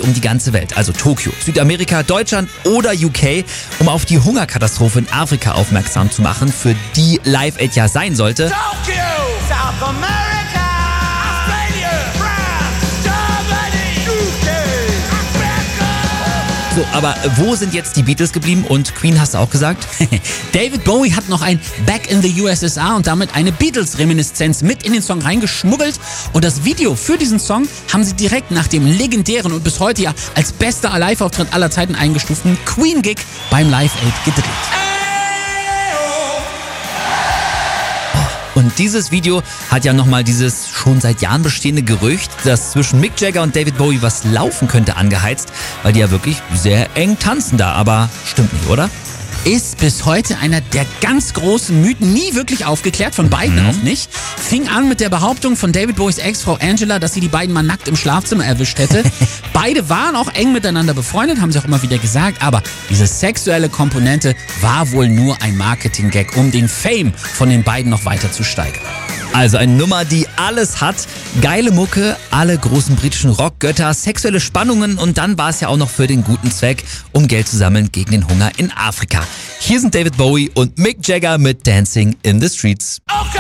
zieht um die ganze Welt, also Tokio, Südamerika, Deutschland oder UK, um auf die Hungerkatastrophe in Afrika aufmerksam zu machen, für die Live Aid ja sein sollte. Tokyo, South America, Australia, France, Germany, UK, Africa. So, aber wo sind jetzt die Beatles geblieben? Und Queen hast du auch gesagt? David Bowie hat noch ein Back in the USSR und damit eine Beatles-Reminiszenz mit in den Song reingeschmuggelt. Und das Video für diesen Song haben sie direkt nach dem legendären und bis heute ja als bester Live-Auftritt aller Zeiten eingestuften Queen-Gig beim Live Aid gedreht. Und dieses Video hat ja nochmal dieses schon seit Jahren bestehende Gerücht, dass zwischen Mick Jagger und David Bowie was laufen könnte, angeheizt, weil die ja wirklich sehr eng tanzen da. Aber stimmt nicht, oder? Ist bis heute einer der ganz großen Mythen, nie wirklich aufgeklärt, von beiden auch nicht. Fing an mit der Behauptung von David Bowies Ex-Frau Angela, dass sie die beiden mal nackt im Schlafzimmer erwischt hätte. Beide waren auch eng miteinander befreundet, haben sie auch immer wieder gesagt, aber diese sexuelle Komponente war wohl nur ein Marketing-Gag, um den Fame von den beiden noch weiter zu steigern. Also eine Nummer, die alles hat. Geile Mucke, alle großen britischen Rockgötter, sexuelle Spannungen und dann war es ja auch noch für den guten Zweck, um Geld zu sammeln gegen den Hunger in Afrika. Hier sind David Bowie und Mick Jagger mit Dancing in the Streets. Okay.